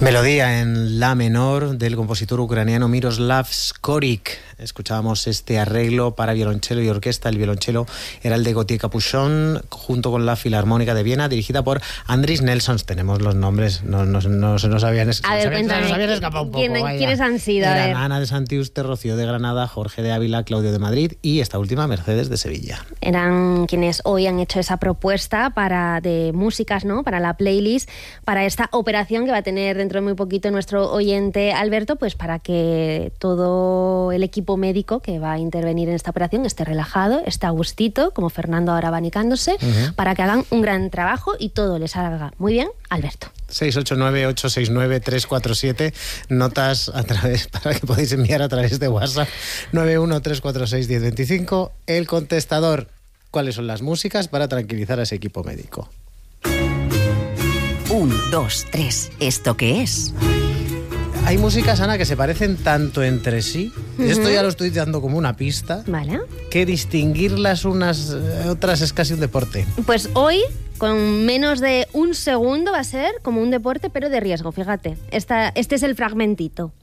Melodía en la menor del compositor ucraniano Miroslav Skorik. Escuchábamos este arreglo para violonchelo y orquesta. El violonchelo era el de Gautier Capuchon, junto con la Filarmónica de Viena, dirigida por Andris Nelsons. Tenemos los nombres, no se nos habían escapado un poco. ¿Quiénes han sido? Eran Ana de Santiuste, Rocío de Granada, Jorge de Ávila, Claudio de Madrid y esta última Mercedes de Sevilla. Eran quienes hoy han hecho esa propuesta de músicas, ¿no? Para la playlist, para esta operación que va a tener dentro de muy poquito nuestro oyente Alberto, pues para que todo el equipo médico que va a intervenir en esta operación esté relajado, esté a gustito, como Fernando ahora abanicándose, para que hagan un gran trabajo y todo les salga muy bien, Alberto. 689-869-347, notas a través, para que podáis enviar a través de WhatsApp, 913461025, el contestador. ¿Cuáles son las músicas para tranquilizar a ese equipo médico? 1, 2, 3. ¿Esto qué es? Hay músicas, Ana, que se parecen tanto entre sí. Esto ya lo estoy dando como una pista. Vale. Que distinguirlas unas otras es casi un deporte. Pues hoy, con menos de un segundo, va a ser como un deporte, pero de riesgo, fíjate. Este es el fragmentito.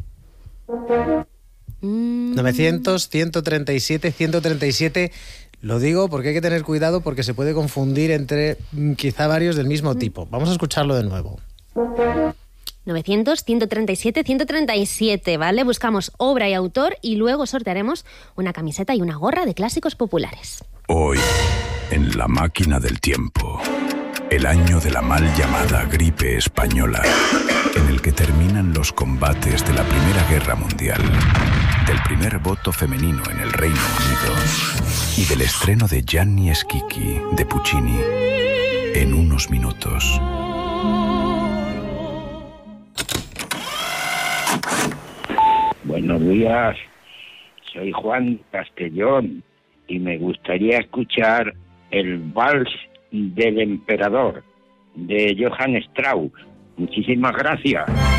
900, 137, 137... Lo digo porque hay que tener cuidado porque se puede confundir entre quizá varios del mismo tipo. Vamos a escucharlo de nuevo. 900, 137, 137, ¿vale? Buscamos obra y autor y luego sortearemos una camiseta y una gorra de clásicos populares. Hoy, en la máquina del tiempo, el año de la mal llamada gripe española, en el que terminan los combates de la Primera Guerra Mundial, del primer voto femenino en el Reino Unido y del estreno de Gianni Schicchi de Puccini en unos minutos. Buenos días, soy Juan Castellón y me gustaría escuchar el Vals del Emperador de Johann Strauss. Muchísimas gracias.